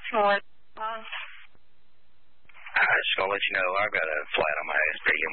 What? I just gonna let you know I've got a flat on my ass pretty